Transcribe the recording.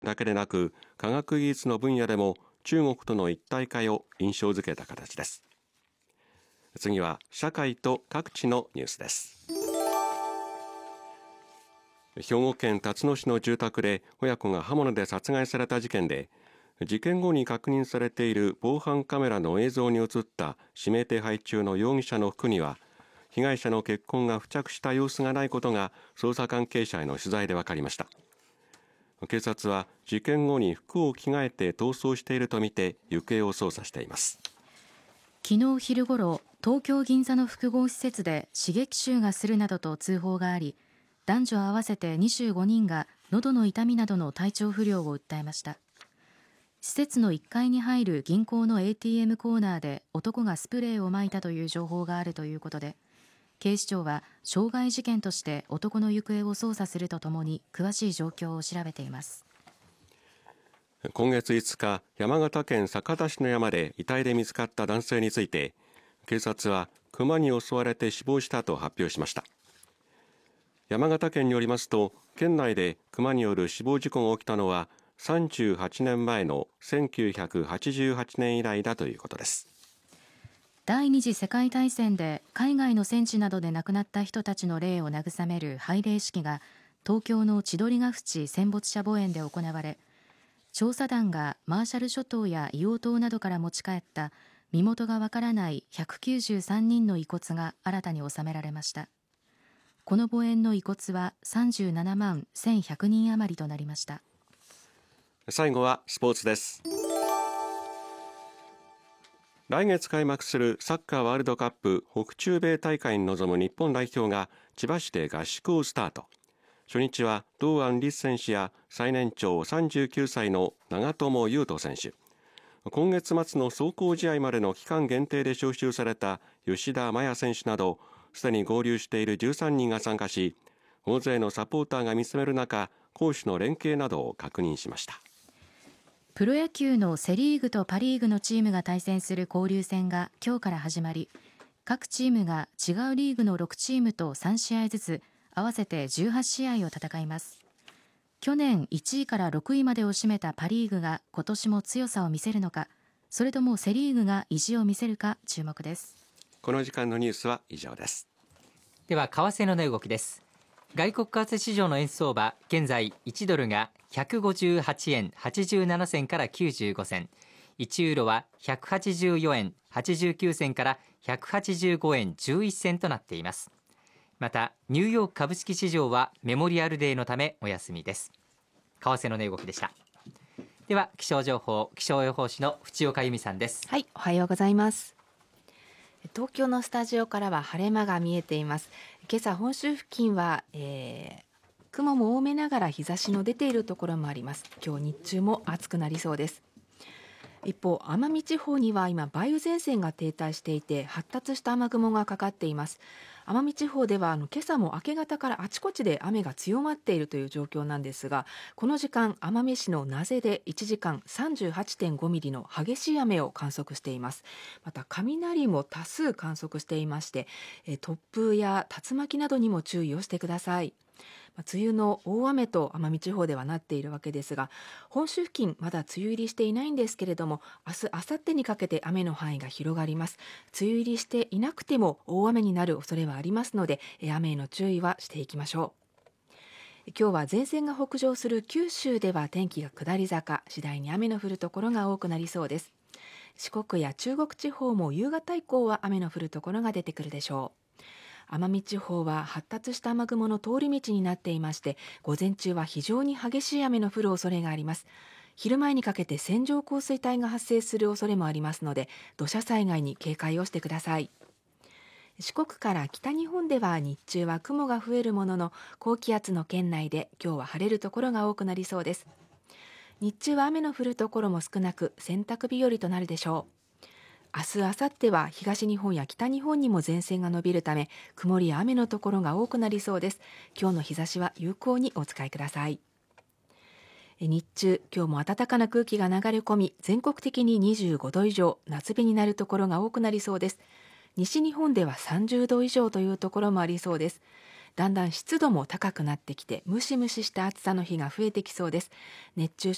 だけでなく科学技術の分野でも中国との一体化を印象づけた形です。次は社会と各地のニュースです。兵庫県辰野市の住宅で親子が刃物で殺害された事件で、事件後に確認されている防犯カメラの映像に映った指名手配中の容疑者の服には被害者の血痕が付着した様子がないことが捜査関係者への取材で分かりました。警察は事件後に服を着替えて逃走しているとみて行方を捜査しています。 昨日昼ごろ、東京銀座の複合施設で刺激臭がするなどと通報があり、男女合わせて25人が喉の痛みなどの体調不良を訴えました。施設の1階に入る銀行の ATM コーナーで男がスプレーを撒いたという情報があるということで、警視庁は傷害事件として男の行方を捜査するとともに詳しい状況を調べています。 今月5日、山形県酒田市の山で遺体で見つかった男性について、警察は熊に襲われて死亡したと発表しました。山形県によりますと、県内で熊による死亡事故が起きたのは38年前の1988年以来だということです。 第二次世界大戦で海外の戦地などで亡くなった人たちの霊を慰める拝礼式が東京の千鳥ヶ淵戦没者墓苑で行われ、調査団がマーシャル諸島や硫黄島などから持ち帰った身元がわからない193人の遺骨が新たに納められました。この墓苑の遺骨は37万1100人余りとなりました。 最後はスポーツです。来月開幕するサッカーワールドカップ北中米大会に臨む日本代表が千葉市で合宿をスタート。初日は堂安律選手や最年長39歳の長友佑都選手、今月末の壮行試合までの期間限定で招集された吉田麻也選手などすでに合流している13人が参加し、大勢のサポーターが見つめる中、攻守の連携などを確認しました。 プロ野球のセリーグとパリーグのチームが対戦する交流戦が今日から始まり、各チームが違うリーグの6チームと3試合ずつ合わせて18試合を戦います。去年1位から6位までを占めたパリーグが今年も強さを見せるのか、それともセリーグが意地を見せるか注目です。 この時間のニュースは以上です。 では為替の値動きです。外国為替市場の円相場、現在1ドルが158円87銭から95銭、1ユーロは184円89銭から185円11銭となっています。またニューヨーク株式市場はメモリアルデーのためお休みです。為替の値動きでした。では気象情報、気象予報士の淵岡由美さんです。 はい、おはようございます。東京のスタジオからは晴れ間が見えています。今朝本州付近は、雲も多めながら日差しの出ているところもあります。今日日中も暑くなりそうです。一方、奄美地方には今梅雨前線が停滞していて発達した雨雲がかかっています。奄美地方では今朝も明け方からあちこちで雨が強まっているという状況なんですが、この時間奄美市の名瀬で1時間 38.5 ミリの激しい雨を観測しています。また雷も多数観測していまして、突風や竜巻などにも注意をしてください。梅雨の大雨と奄美地方ではなっているわけですが、本州付近まだ梅雨入りしていないんですけれども、明日明後日にかけて雨の範囲が広がります。梅雨入りしていなくても大雨になる恐れはありますので、雨への注意はしていきましょう。今日は前線が北上する九州では天気が下り坂、次第に雨の降るところが多くなりそうです。四国や中国地方も夕方以降は雨の降るところが出てくるでしょう。奄美地方は発達した雨雲の通り道になっていまして、午前中は非常に激しい雨の降る恐れがあります。昼前にかけて線状降水帯が発生する恐れもありますので、土砂災害に警戒をしてください。四国から北日本では日中は雲が増えるものの、高気圧の圏内で今日は晴れるところが多くなりそうです。日中は雨の降るところも少なく、洗濯日和となるでしょう。明日、明後日は東日本や北日本にも前線が伸びるため、曇りや雨のところが多くなりそうです。今日の日差しは有効にお使いください。日中、今日も暖かな空気が流れ込み、全国的に25度以上、夏日になるところが多くなりそうです。西日本では30度以上というところもありそうです。だんだん湿度も高くなってきて、ムシムシした暑さの日が増えてきそうです。熱中症